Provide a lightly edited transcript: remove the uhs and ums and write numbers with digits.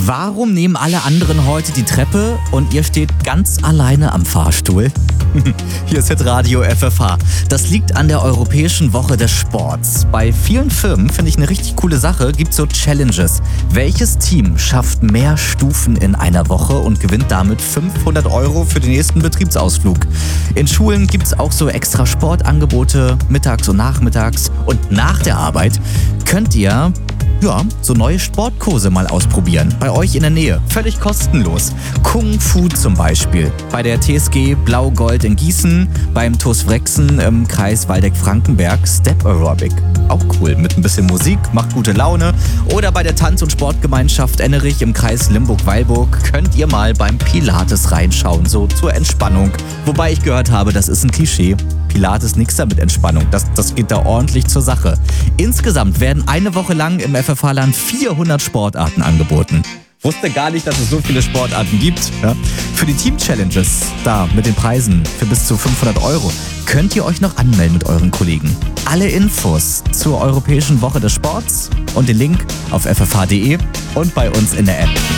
Warum nehmen alle anderen heute die Treppe und ihr steht ganz alleine am Fahrstuhl? Hier ist Hitradio FFH. Das liegt an der Europäischen Woche des Sports. Bei vielen Firmen, finde ich eine richtig coole Sache, gibt es so Challenges. Welches Team schafft mehr Stufen in einer Woche und gewinnt damit 500 € für den nächsten Betriebsausflug? In Schulen gibt es auch so extra Sportangebote, mittags und nachmittags. Und nach der Arbeit könnt ihr so neue Sportkurse mal ausprobieren. Bei euch in der Nähe. Völlig kostenlos. Kung Fu zum Beispiel. Bei der TSG Blau-Gold in Gießen, beim TuS Wrexen im Kreis Waldeck-Frankenberg Step Aerobic. Auch cool. Mit ein bisschen Musik, macht gute Laune. Oder bei der Tanz- und Sportgemeinschaft Ennerich im Kreis Limburg-Weilburg könnt ihr mal beim Pilates reinschauen, so zur Entspannung. Wobei ich gehört habe, das ist ein Klischee. Pilates nichts da mit Entspannung. Das geht da ordentlich zur Sache. Insgesamt werden eine Woche lang im FFH-Land 400 Sportarten angeboten. Wusste gar nicht, dass es so viele Sportarten gibt. Ja? Für die Team-Challenges, da mit den Preisen für bis zu 500 €, könnt ihr euch noch anmelden mit euren Kollegen. Alle Infos zur Europäischen Woche des Sports und den Link auf ffh.de und bei uns in der App.